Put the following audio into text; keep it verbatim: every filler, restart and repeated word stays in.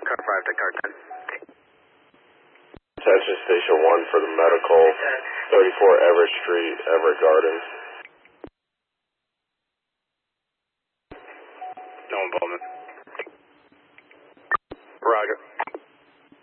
car five to car ten. Attention Station one for the medical, thirty-four Everett Street, Everett Gardens. No involvement. Roger.